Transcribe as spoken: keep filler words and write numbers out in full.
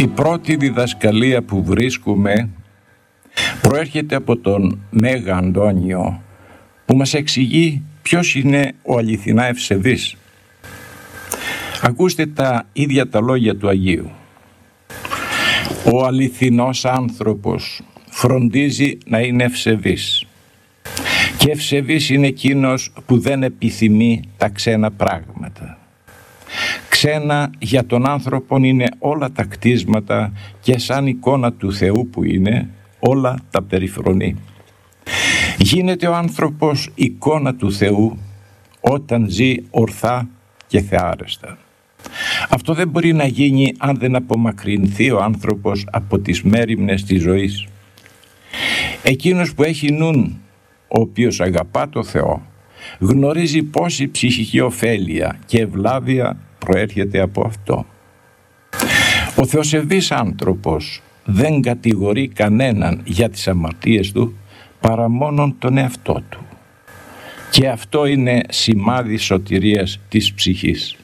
Η πρώτη διδασκαλία που βρίσκουμε προέρχεται από τον Μέγα Αντώνιο, που μας εξηγεί ποιος είναι ο αληθινά ευσεβής. Ακούστε τα ίδια τα λόγια του Αγίου. Ο αληθινός άνθρωπος φροντίζει να είναι ευσεβής, και ευσεβής είναι εκείνος που δεν επιθυμεί τα ξένα πράγματα. Ξένα για τον άνθρωπο είναι όλα τα κτίσματα και σαν εικόνα του Θεού που είναι, όλα τα περιφρονεί. Γίνεται ο άνθρωπος εικόνα του Θεού όταν ζει ορθά και θεάρεστα. Αυτό δεν μπορεί να γίνει αν δεν απομακρυνθεί ο άνθρωπος από τις μέριμνες της ζωής. Εκείνος που έχει νουν, ο οποίος αγαπά το Θεό, γνωρίζει πόση ψυχική ωφέλεια και ευλάβεια προέρχεται από αυτό. Ο θεοσεβής άνθρωπος δεν κατηγορεί κανέναν για τις αμαρτίες του παρά μόνον τον εαυτό του. Και αυτό είναι σημάδι σωτηρίας της ψυχής.